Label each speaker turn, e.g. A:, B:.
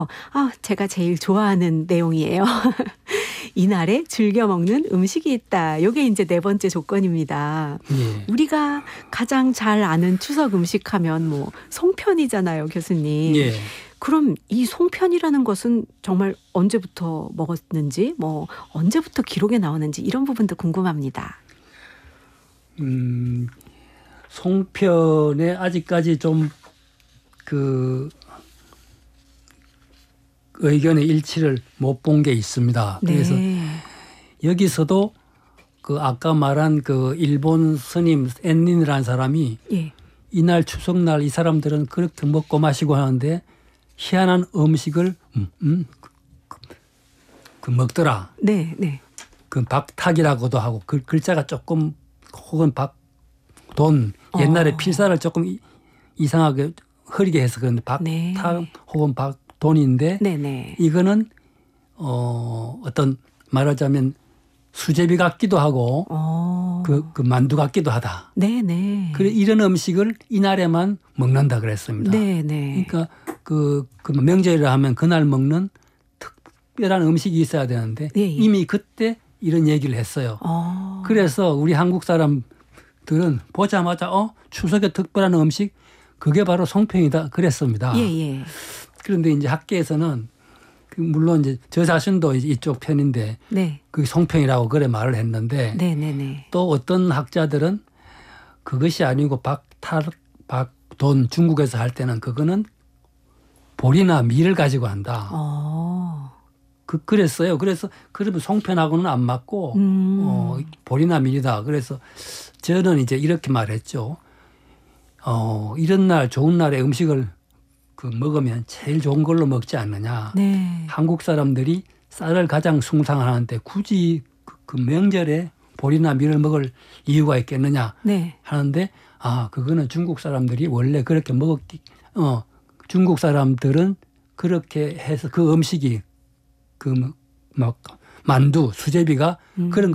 A: 제가 제일 좋아하는 내용이에요. 이날에 즐겨 먹는 음식이 있다. 요게 이제 네 번째 조건입니다.
B: 예.
A: 우리가 가장 잘 아는 추석 음식 하면 뭐 송편이잖아요, 교수님.
B: 예.
A: 그럼 이 송편이라는 것은 정말 언제부터 먹었는지, 뭐 언제부터 기록에 나오는지 이런 부분도 궁금합니다.
B: 송편에 아직까지 좀 그 의견의 일치를 못 본 게 있습니다.
A: 네.
B: 그래서 여기서도 그 아까 말한 그 일본 스님 앤린이라는 사람이
A: 예.
B: 이날 추석날 이 사람들은 그렇게 먹고 마시고 하는데 희한한 음식을 먹더라.
A: 네, 네.
B: 그 박탁이라고도 하고 그 글자가 조금 혹은 박돈 옛날에 필사를 조금 이상하게 흐리게 해서 그런데 박탁
A: 네.
B: 혹은 박돈인데
A: 네네.
B: 이거는 어떤 말하자면 수제비 같기도 하고 그 만두 같기도 하다.
A: 네네.
B: 그래 이런 음식을 이날에만 먹는다 그랬습니다.
A: 네네.
B: 그러니까 그 명절이라 하면 그날 먹는 특별한 음식이 있어야 되는데
A: 예.
B: 이미 그때 이런 얘기를 했어요. 그래서 우리 한국 사람들은 보자마자 추석에 특별한 음식 그게 바로 송편이다 그랬습니다.
A: 예.
B: 그런데 이제 학계에서는 물론 이제 저 자신도 이쪽 편인데
A: 네.
B: 그 송편이라고 그래 말을 했는데
A: 네네네.
B: 또 어떤 학자들은 그것이 아니고 박돈 중국에서 할 때는 그거는 보리나 밀을 가지고 한다. 그랬어요. 그래서 그러면 송편하고는 안 맞고 보리나 밀이다. 그래서 저는 이제 이렇게 말했죠. 이런 날 좋은 날에 음식을 먹으면 제일 좋은 걸로 먹지 않느냐.
A: 네.
B: 한국 사람들이 쌀을 가장 숭상하는데 굳이 그 명절에 보리나 밀을 먹을 이유가 있겠느냐
A: 네.
B: 하는데 그거는 중국 사람들이 원래 그렇게 중국 사람들은 그렇게 해서 그 음식이 만두, 수제비가 그런